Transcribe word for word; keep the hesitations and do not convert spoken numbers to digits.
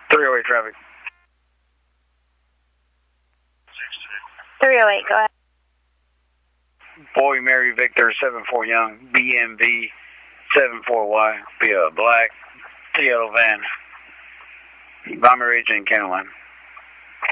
three oh eight traffic. three oh eight, go ahead. Boy Mary Victor seven four Young, B M V seven four Y, be a black yellow van. Bomber agent Caroline.